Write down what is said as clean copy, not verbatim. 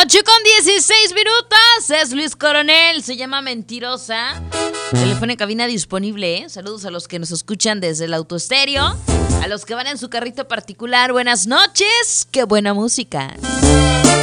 8:16. Es Luis Coronel. Se llama Mentirosa. Teléfono en cabina disponible, ¿eh? Saludos a los que nos escuchan desde el autoestéreo. A los que van en su carrito particular. Buenas noches. Qué buena música.